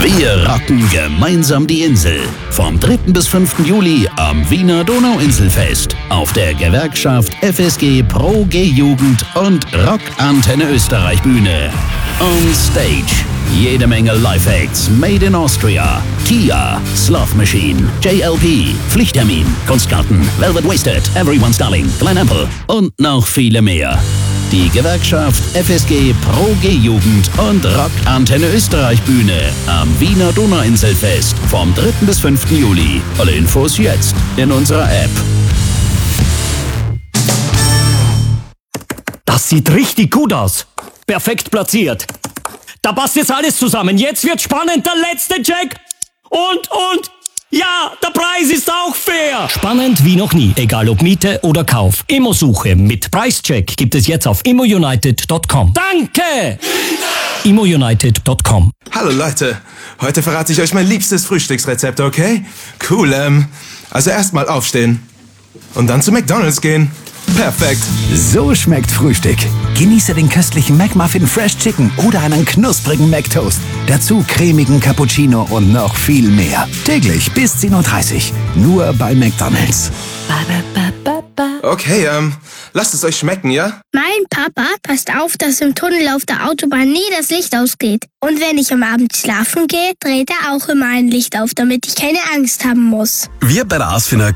Wir rocken gemeinsam die Insel. Vom 3. bis 5. Juli am Wiener Donauinselfest. Auf der Gewerkschaft FSG Pro G-Jugend und Rock-Antenne Österreich Bühne. On Stage. Jede Menge Live-Acts made in Austria. Kia, Sloth Machine, JLP, Pflichttermin, Kunstgarten, Velvet Wasted, Everyone's Darling, Glen Ample und noch viele mehr. Die Gewerkschaft FSG Pro G-Jugend und Rock-Antenne Österreich Bühne am Wiener Donauinselfest vom 3. bis 5. Juli. Alle Infos jetzt in unserer App. Das sieht richtig gut aus. Perfekt platziert. Da passt jetzt alles zusammen. Jetzt wird spannend. Der letzte Check. Und. Ja, der Preis ist auch fair. Spannend wie noch nie. Egal ob Miete oder Kauf. Immosuche mit Preischeck gibt es jetzt auf immounited.com. Danke! immounited.com. Hallo Leute, heute verrate ich euch mein liebstes Frühstücksrezept, okay? Cool, also erstmal aufstehen und dann zu McDonald's gehen. Perfekt. So schmeckt Frühstück. Genieße den köstlichen McMuffin Fresh Chicken oder einen knusprigen McToast. Dazu cremigen Cappuccino und noch viel mehr. Täglich bis 10:30 Uhr. Nur bei McDonald's. Okay, lasst es euch schmecken, ja? Mein Papa passt auf, dass im Tunnel auf der Autobahn nie das Licht ausgeht. Und wenn ich am Abend schlafen gehe, dreht er auch immer ein Licht auf, damit ich keine Angst haben muss. Wir bei der Ausfinner